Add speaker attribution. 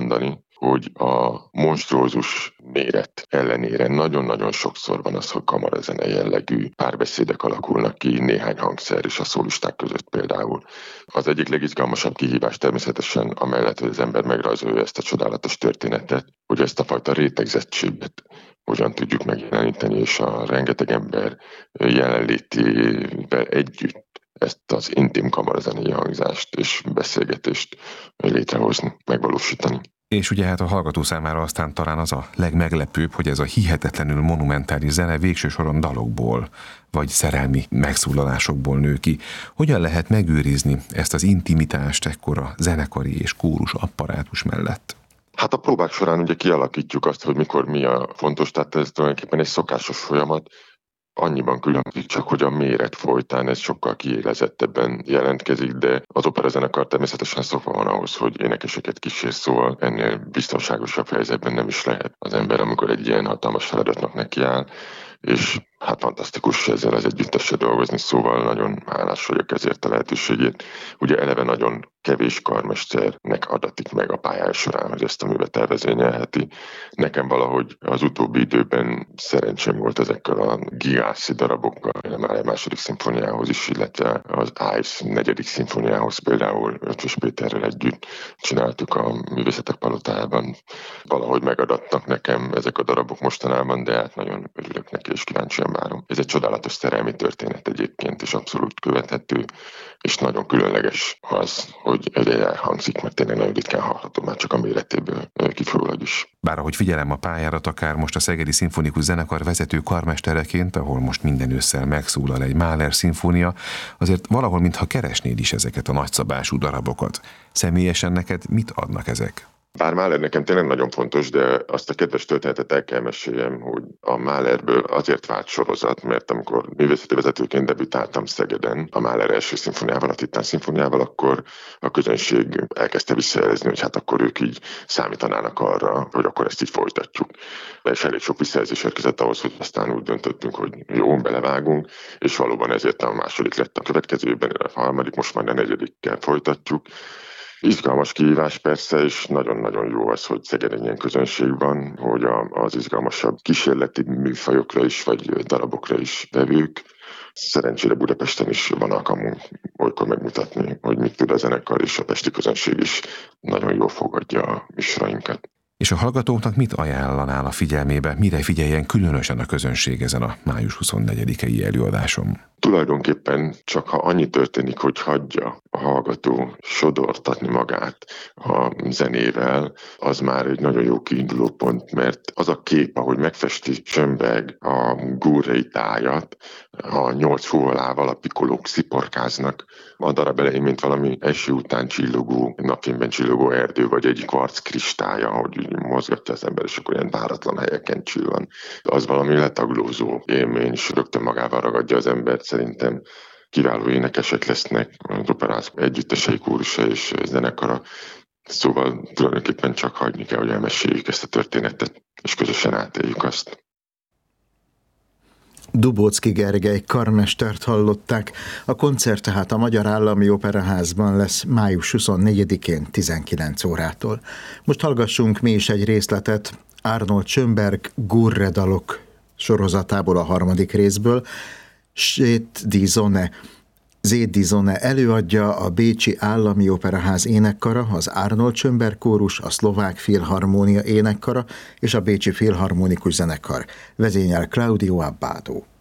Speaker 1: mondani, hogy a monstrózus méret ellenére nagyon-nagyon sokszor van az, hogy kamarazene jellegű párbeszédek alakulnak ki néhány hangszer és a szólisták között például. Az egyik legizgalmasabb kihívás természetesen amellett, hogy az ember megrajzolja ezt a csodálatos történetet, hogy ezt a fajta rétegzettséget hogyan tudjuk megjeleníteni, és a rengeteg ember jelenlétével együtt ezt az intim kamarazenei hangzást és beszélgetést létrehozni, megvalósítani.
Speaker 2: És ugye hát a hallgató számára aztán talán az a legmeglepőbb, hogy ez a hihetetlenül monumentális zene végső soron dalokból, vagy szerelmi megszólalásokból nő ki. Hogyan lehet megőrizni ezt az intimitást ekkora zenekari és kórus apparátus mellett?
Speaker 1: Hát a próbák során ugye kialakítjuk azt, hogy mikor mi a fontos, tehát ez tulajdonképpen egy szokásos folyamat, annyiban különbözik csak, hogy a méret folytán ez sokkal kiélezettebben jelentkezik, de az operazenekar természetesen szokva van ahhoz, hogy énekeseket kísér, szóval ennél biztonságosabb helyzetben nem is lehet az ember, amikor egy ilyen hatalmas feladatnak nekiáll, és hát fantasztikus ezzel az együttessel dolgozni, szóval nagyon hálás vagyok ezért a lehetőségét. Ugye eleve nagyon kevés karmesternek adatik meg a pályája során, hogy ezt a művet elvezényelheti. Nekem valahogy az utóbbi időben szerencsém volt ezekkel a gigászi darabokkal, a Mahler második szimfóniához is, illetve az Ives negyedik szimfóniához például Ötvös Péterrel együtt csináltuk a Művészetek Palotájában. Valahogy megadatnak nekem ezek a darabok mostanában, de hát nagyon örülök neki és kíváncsian várom. Ez egy csodálatos szerelmi történet egyébként, és abszolút követhető, és nagyon különleges az, hogy egy elhangzik, mert tényleg nagyon ritkán hallható, már csak a méretéből kifolyólag is.
Speaker 2: Bár ahogy figyelem a pályárat, akár most a Szegedi Szimfonikus Zenekar vezető karmestereként, ahol most minden ősszel megszólal egy Mahler szimfónia, azért valahol mintha keresnéd is ezeket a nagyszabású darabokat. Személyesen neked mit adnak ezek?
Speaker 1: Bár Mahler nekem tényleg nagyon fontos, de azt a kedves történetet el kell meséljem, hogy a Mahlerből azért vált sorozat, mert amikor művészeti vezetőként debütáltam Szegeden, a Mahler első szimfóniával, a Titán szimfóniával, akkor a közönség elkezdte visszajelezni, hogy hát akkor ők így számítanának arra, hogy akkor ezt így folytatjuk. És elég sok visszajelzés érkezett ahhoz, hogy aztán úgy döntöttünk, hogy jó, belevágunk, és valóban ezért a második lett a következőben, a harmadik, most már a negyedikkel folytatjuk. Izgalmas kihívás persze, és nagyon-nagyon jó az, hogy Szegeden ilyen közönség van, hogy az izgalmasabb kísérleti műfajokra is, vagy darabokra is vevők. Szerencsére Budapesten is van alkalmunk olykor megmutatni, hogy mit tud a zenekar, és a pesti közönség is nagyon jól fogadja a műsorainkat.
Speaker 2: És a hallgatóknak mit ajánlanál a figyelmébe, mire figyeljen különösen a közönség ezen a május 24-i előadáson?
Speaker 1: Tulajdonképpen csak ha annyi történik, hogy hagyja a hallgató sodortatni magát a zenével, az már egy nagyon jó kiindulópont, mert az a kép, ahogy megfesti Schönberg a gúrrei tájat, a 8 fuvolával a pikolók sziporkáznak, a darab elején, mint valami eső után csillogó, napfényben csillogó erdő, vagy egy kvarc kristály, ahogy mozgatja az ember, és akkor ilyen váratlan helyeken csillan. Az valami letaglózó élmény, és rögtön magával ragadja az embert. Szerintem kiváló énekesek lesznek, az operáz együttesei, kórusa és zenekara. Szóval tulajdonképpen csak hagyni kell, hogy elmeséljük ezt a történetet, és közösen átéljük azt.
Speaker 3: Dubóczky Gergely karmestert hallották. A koncert tehát a Magyar Állami Operaházban lesz május 24-én 19 órától. Most hallgassunk mi is egy részletet Arnold Schönberg Gurre dalok sorozatából, a harmadik részből. Zét die Sonne előadja a Bécsi Állami Operaház énekkara, az Arnold Schönberg kórus, a Szlovák Filharmónia énekkara és a Bécsi Filharmonikus Zenekar. Vezényel Claudio Abbado.